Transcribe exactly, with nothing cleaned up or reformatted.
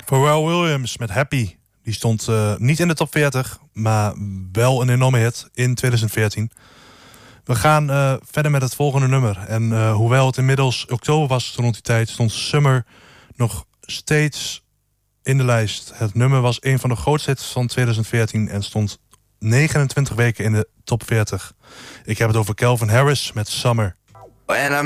Pharrell Williams met Happy. Die stond uh, niet in de top veertig, maar wel een enorme hit in twintig veertien. We gaan uh, verder met het volgende nummer. En uh, hoewel het inmiddels oktober was rond die tijd, stond Summer nog steeds in de lijst. Het nummer was een van de grootste hits van twintig veertien en stond negenentwintig weken in de top veertig. Ik heb het over Calvin Harris met Summer. When I'm